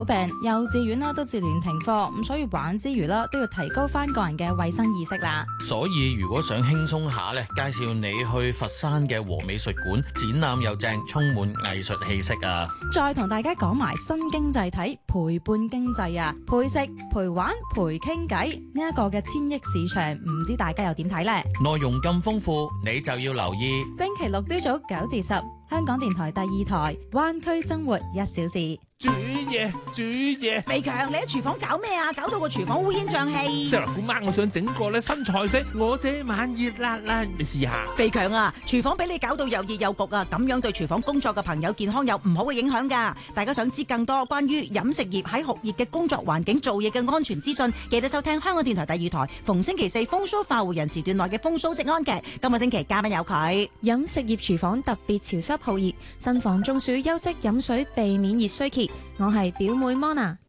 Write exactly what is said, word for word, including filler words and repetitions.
病，幼稚園啦都接連停課，咁所以玩之餘啦都要提高翻個人嘅衛生意識啦。 所以如果想輕鬆下咧，介紹你去佛山嘅和美術館，展覽又正，充滿藝術氣息啊！ 再同大家講埋新經濟體陪伴經濟啊，陪食陪玩陪傾偈呢一個嘅千億市場，唔知大家又點睇呢？ 內容咁豐富，你就要留意星期六朝早九至十，香港電台第二台灣區生活一小時。 煮嘢煮嘢， 肥強，你喺廚房搞咩啊？搞到個廚房烏煙瘴氣。 Sarah姑媽，我想整個咧新菜式，我這晚熱辣辣，你試下。 肥強啊，廚房俾你搞到又熱又焗啊，咁樣對廚房工作嘅朋友健康有唔好嘅影響噶。大家想知更多關於飲食業喺酷熱嘅工作環境做嘢嘅安全資訊，記得收聽香港電台第二台逢星期四風騷化湖人時段內嘅風騷職安劇。今個星期嘉賓有佢。 飲食業廚房特別潮濕酷熱，慎防中暑，休息飲水，避免熱衰竭。我係表妹 Mona。